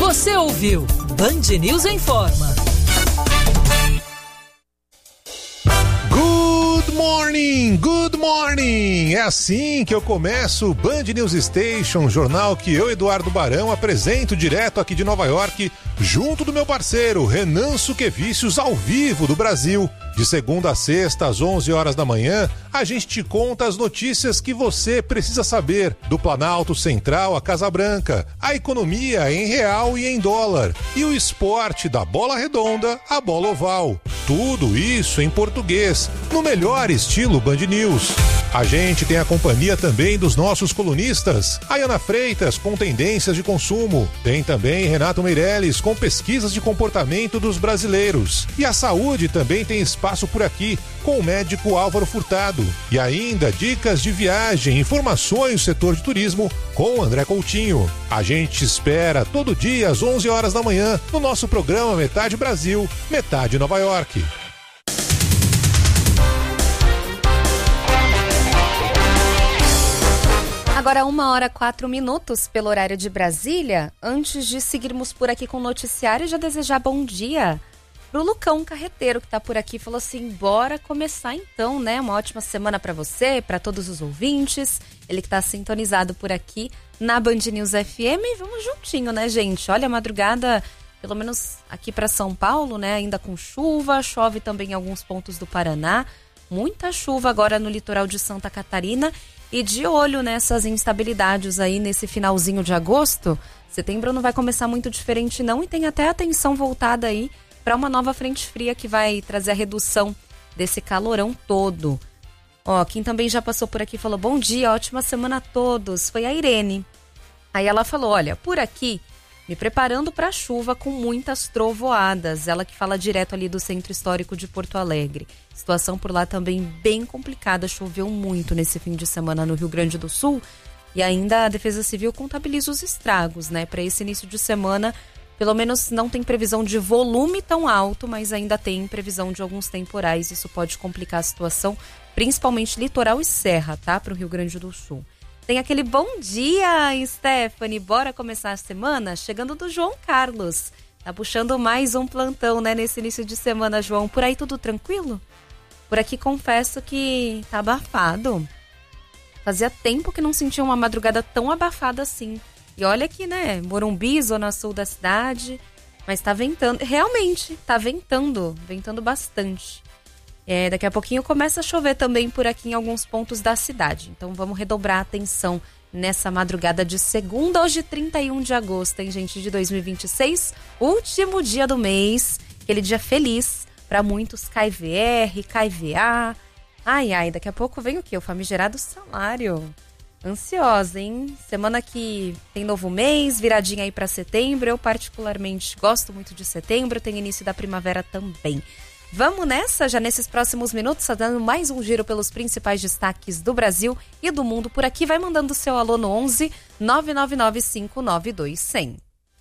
Você ouviu Band News Informa. Good morning! É assim que eu começo o Band News Station, jornal que eu, Eduardo Barão, apresento direto aqui de Nova York, junto do meu parceiro Renan Suquevicius, ao vivo do Brasil. De segunda a sexta, às 11 horas da manhã, a gente te conta as notícias que você precisa saber do Planalto Central à Casa Branca, a economia em real e em dólar, e o esporte da bola redonda à bola oval. Tudo isso em português, no melhor estilo Band News. A gente tem a companhia também dos nossos colunistas, a Ana Freitas com tendências de consumo, tem também Renato Meirelles com pesquisas de comportamento dos brasileiros, e a saúde também tem espaço por aqui, com o médico Álvaro Furtado, e ainda dicas de viagem, informações do setor de turismo com André Coutinho. A gente espera todo dia às 11 horas da manhã no nosso programa Metade Brasil, Metade Nova York. Agora 1h04 pelo horário de Brasília. Antes de seguirmos por aqui com o noticiário, já desejar bom dia pro Lucão Carreteiro, que tá por aqui, falou assim, bora começar então, né? Uma ótima semana para você, para todos os ouvintes. Ele que tá sintonizado por aqui na Band News FM. E vamos juntinho, né, gente? Olha, a madrugada, pelo menos aqui para São Paulo, né? Ainda com chuva, chove também em alguns pontos do Paraná. Muita chuva agora no litoral de Santa Catarina. E de olho nessas instabilidades aí nesse finalzinho de agosto. Setembro não vai começar muito diferente não, e tem até atenção voltada aí para uma nova frente fria que vai trazer a redução desse calorão todo. Ó, quem também já passou por aqui falou, bom dia, ótima semana a todos, foi a Irene. Aí ela falou, olha, por aqui, me preparando para a chuva com muitas trovoadas. Ela que fala direto ali do Centro Histórico de Porto Alegre. Situação por lá também bem complicada, choveu muito nesse fim de semana no Rio Grande do Sul. E ainda a Defesa Civil contabiliza os estragos, né? Para esse início de semana, pelo menos não tem previsão de volume tão alto, mas ainda tem previsão de alguns temporais. Isso pode complicar a situação, principalmente litoral e serra, tá? Para o Rio Grande do Sul. Tem aquele bom dia, Stephanie. Bora começar a semana? Chegando do João Carlos. Tá puxando mais um plantão, né? Nesse início de semana, João. Por aí tudo tranquilo? Por aqui confesso que tá abafado. Fazia tempo que não sentia uma madrugada tão abafada assim. E olha aqui, né? Morumbi, zona sul da cidade. Mas tá ventando. Realmente, tá ventando. Ventando bastante. Daqui a pouquinho começa a chover também por aqui em alguns pontos da cidade. Então vamos redobrar a atenção nessa madrugada de segunda, hoje 31 de agosto, hein, gente, de 2026. Último dia do mês, aquele dia feliz para muitos, cai VR, cai VA. Ai, daqui a pouco vem o quê? O famigerado salário. Ansiosa, hein? Semana que tem novo mês, viradinha aí para setembro. Eu particularmente gosto muito de setembro, tem início da primavera também. Vamos nessa, já nesses próximos minutos, dando mais um giro pelos principais destaques do Brasil e do mundo por aqui. Vai mandando o seu alô no 11 999 592 100.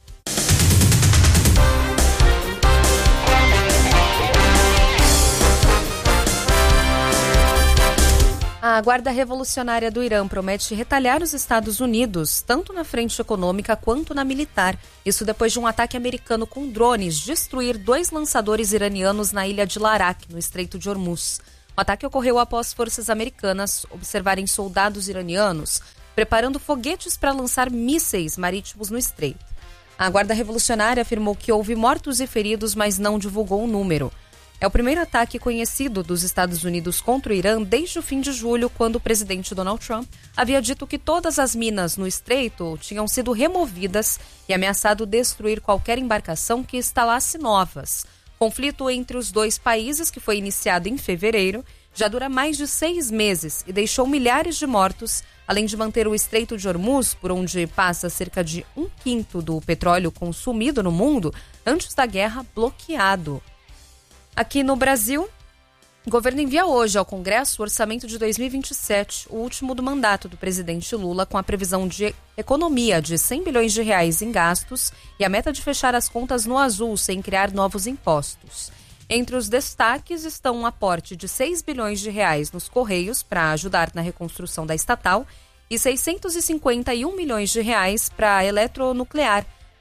A Guarda Revolucionária do Irã promete retalhar os Estados Unidos, tanto na frente econômica quanto na militar. Isso depois de um ataque americano com drones destruir 2 lançadores iranianos na ilha de Larak, no Estreito de Hormuz. O ataque ocorreu após forças americanas observarem soldados iranianos preparando foguetes para lançar mísseis marítimos no estreito. A Guarda Revolucionária afirmou que houve mortos e feridos, mas não divulgou o número. É o primeiro ataque conhecido dos Estados Unidos contra o Irã desde o fim de julho, quando o presidente Donald Trump havia dito que todas as minas no estreito tinham sido removidas e ameaçado destruir qualquer embarcação que instalasse novas. O conflito entre os dois países, que foi iniciado em fevereiro, já dura mais de 6 meses e deixou milhares de mortos, além de manter o Estreito de Hormuz, por onde passa cerca de 1/5 do petróleo consumido no mundo, antes da guerra, bloqueado. Aqui no Brasil, o governo envia hoje ao Congresso o orçamento de 2027, o último do mandato do presidente Lula, com a previsão de economia de R$100 bilhões em gastos e a meta de fechar as contas no azul sem criar novos impostos. Entre os destaques estão um aporte de R$6 bilhões nos Correios para ajudar na reconstrução da estatal e R$651 milhões para a eletronuclear,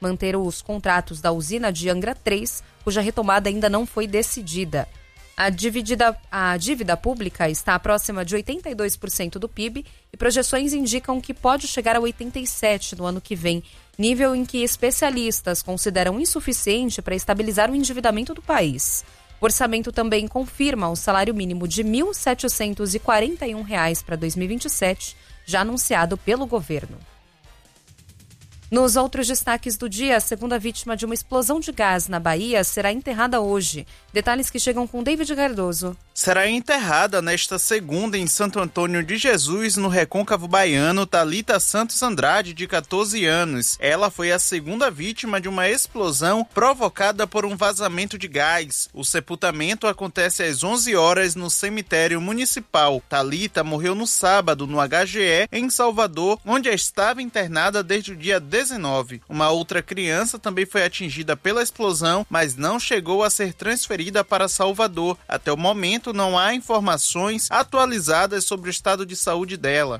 manter os contratos da usina de Angra 3, cuja retomada ainda não foi decidida. A dívida pública está próxima de 82% do PIB e projeções indicam que pode chegar a 87% no ano que vem, nível em que especialistas consideram insuficiente para estabilizar o endividamento do país. O orçamento também confirma o salário mínimo de R$ 1.741 para 2027, já anunciado pelo governo. Nos outros destaques do dia, a segunda vítima de uma explosão de gás na Bahia será enterrada hoje. Detalhes que chegam com David Cardoso. Será enterrada nesta segunda em Santo Antônio de Jesus, no Recôncavo Baiano, Thalita Santos Andrade, de 14 anos. Ela foi a segunda vítima de uma explosão provocada por um vazamento de gás. O sepultamento acontece às 11 horas no cemitério municipal. Thalita morreu no sábado no HGE, em Salvador, onde estava internada desde o dia 19. Uma outra criança também foi atingida pela explosão, mas não chegou a ser transferida para Salvador. Até o momento, não há informações atualizadas sobre o estado de saúde dela.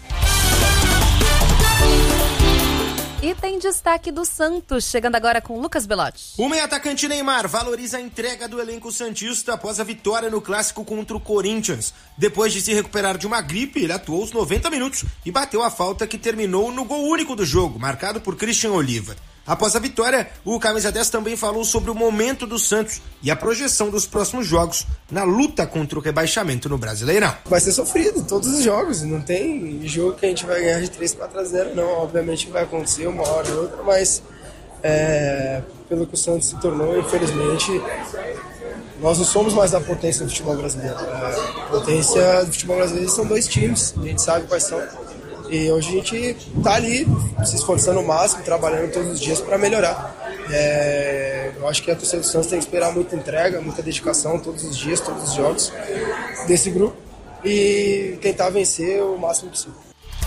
E tem destaque do Santos, chegando agora com Lucas Belotti. O meio-atacante Neymar valoriza a entrega do elenco santista após a vitória no clássico contra o Corinthians. Depois de se recuperar de uma gripe, ele atuou os 90 minutos e bateu a falta que terminou no gol único do jogo, marcado por Christian Oliva. Após a vitória, o camisa 10 também falou sobre o momento do Santos e a projeção dos próximos jogos na luta contra o rebaixamento no Brasileirão. Vai ser sofrido todos os jogos, não tem jogo que a gente vai ganhar de 3-4-0, não. Obviamente vai acontecer uma hora ou outra, mas pelo que o Santos se tornou, infelizmente, nós não somos mais a potência do futebol brasileiro. A potência do futebol brasileiro são dois times, a gente sabe quais são. E hoje a gente tá ali se esforçando ao máximo, trabalhando todos os dias para melhorar. Eu acho que a torcida do Santos tem que esperar muita entrega, muita dedicação todos os dias, todos os jogos desse grupo e tentar vencer o máximo possível.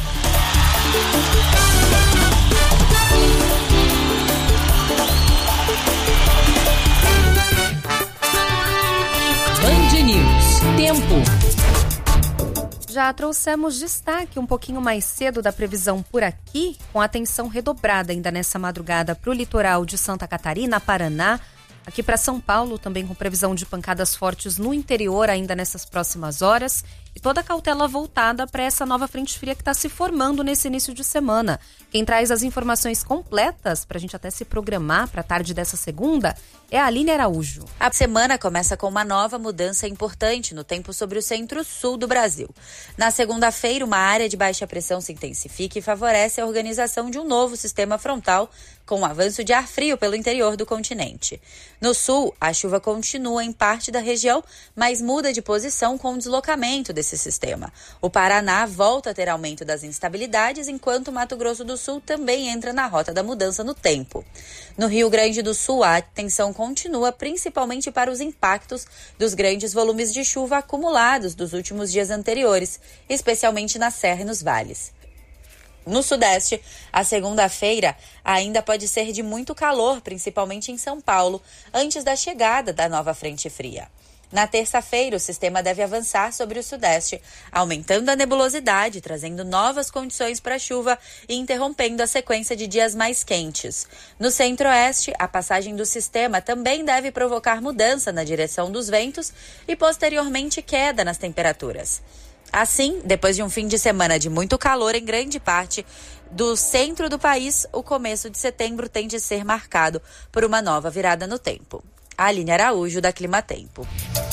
Band News. Tempo. Já trouxemos destaque um pouquinho mais cedo da previsão por aqui, com atenção redobrada ainda nessa madrugada para o litoral de Santa Catarina, Paraná, aqui para São Paulo, também com previsão de pancadas fortes no interior ainda nessas próximas horas, e toda a cautela voltada para essa nova frente fria que está se formando nesse início de semana. Quem traz as informações completas, para a gente até se programar para a tarde dessa segunda, é a Aline Araújo. A semana começa com uma nova mudança importante no tempo sobre o centro-sul do Brasil. Na segunda-feira, uma área de baixa pressão se intensifica e favorece a organização de um novo sistema frontal com o avanço de ar frio pelo interior do continente. No sul, a chuva continua em parte da região, mas muda de posição com o deslocamento desse sistema. O Paraná volta a ter aumento das instabilidades, enquanto o Mato Grosso do Sul também entra na rota da mudança no tempo. No Rio Grande do Sul, a atenção continua principalmente para os impactos dos grandes volumes de chuva acumulados dos últimos dias anteriores, especialmente na serra e nos vales. No Sudeste, a segunda-feira ainda pode ser de muito calor, principalmente em São Paulo, antes da chegada da nova frente fria. Na terça-feira, o sistema deve avançar sobre o Sudeste, aumentando a nebulosidade, trazendo novas condições para chuva e interrompendo a sequência de dias mais quentes. No Centro-Oeste, a passagem do sistema também deve provocar mudança na direção dos ventos e, posteriormente, queda nas temperaturas. Assim, depois de um fim de semana de muito calor em grande parte do centro do país, o começo de setembro tende a ser marcado por uma nova virada no tempo. Aline Araújo, da Climatempo.